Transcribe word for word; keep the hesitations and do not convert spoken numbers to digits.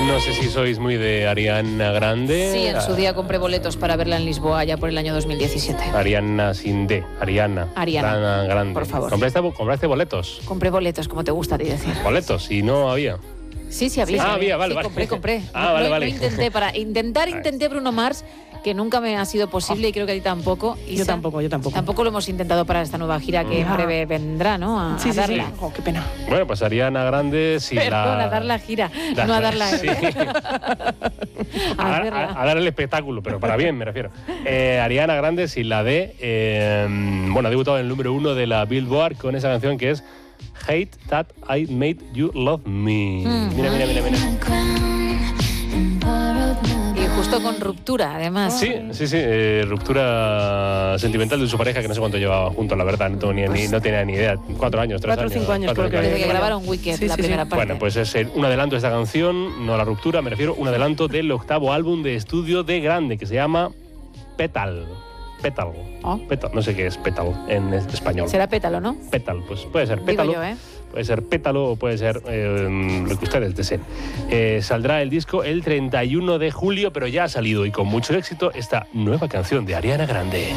No sé si sois muy de Ariana Grande. Sí, en su día compré boletos para verla en Lisboa ya por el año dos mil diecisiete. Ariana sin D, Ariana. Ariana, Ariana Grande. por favor. ¿Compraste, ¿Compraste boletos? Compré boletos, como te gusta a ti decir. ¿Boletos? ¿Y no había? Sí, sí había. Ah, había, vale, sí, vale. compré, compré. Ah, no, vale, no, vale. no intenté, para intentar intenté Bruno Mars, que nunca me ha sido posible y creo que a ti tampoco. Isa. Yo tampoco, yo tampoco. Tampoco lo hemos intentado para esta nueva gira que en Ah. breve vendrá, ¿no? A, Sí, a sí, darla. sí. Oh, qué pena. Bueno, pues Ariana Grande si Perdón, la... a dar la gira, Da- no a dar la... Sí. a a, verla. a- a dar el espectáculo, pero para bien me refiero. Eh, Ariana Grande sin la D, eh, bueno, ha debutado en el número uno de la Billboard con esa canción que es Hate That I Made You Love Me. Mm. Mira, mira, mira, mira. Y justo con ruptura, además. Sí, sí, sí, eh, ruptura sentimental de su pareja que no sé cuánto llevaba juntos, la verdad, no, tengo ni, ni- no tenía ni idea. Cuatro años, tres Cuatro o años. cinco años, cuatro o creo cinco que Desde que años. grabaron Wicked, Sí, la sí, sí. primera parte. Bueno, pues es el- un adelanto de esta canción, no la ruptura, me refiero, un adelanto del octavo álbum de estudio de Grande, que se llama Petal. Petal. Oh. Petal. No sé qué es Petal en español. Será pétalo, ¿no? Petal, pues puede ser Digo pétalo. yo, ¿eh? Puede ser pétalo o puede ser eh, lo que ustedes deseen. Eh, saldrá el disco el treinta y uno de julio, pero ya ha salido y con mucho éxito esta nueva canción de Ariana Grande.